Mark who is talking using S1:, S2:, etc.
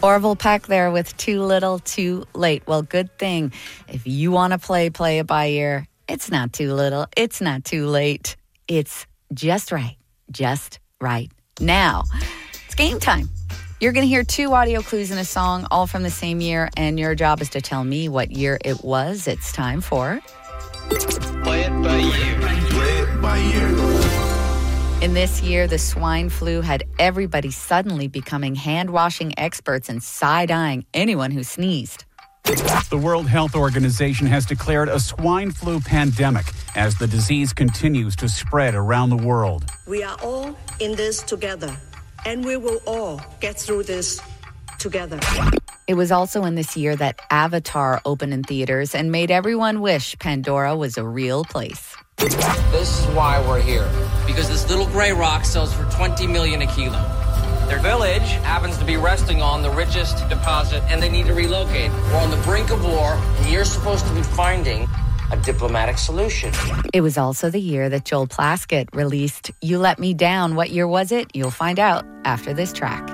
S1: Orville Peck there with Too Little, Too Late. Well, good thing. If you want to play it by ear. It's not too little. It's not too late. It's just right. Just right. Now, it's game time. You're going to hear 2 audio clues in a song, all from the same year, and your job is to tell me what year it was. It's time for...
S2: Play it by ear. Play it by ear.
S1: In this year, the swine flu had everybody suddenly becoming hand-washing experts and side-eyeing anyone who sneezed.
S3: The World Health Organization has declared a swine flu pandemic as the disease continues to spread around the world.
S4: We are all in this together, and we will all get through this together.
S1: It was also in this year that Avatar opened in theaters and made everyone wish Pandora was a real place.
S5: This is why we're here.
S6: Because this little gray rock sells for $20 million a kilo. Their village happens to be resting on the richest deposit, and they need to relocate.
S5: We're on the brink of war, and you're supposed to be finding a diplomatic solution.
S1: It was also the year that Joel Plaskett released You Let Me Down. What year was it? You'll find out after this track.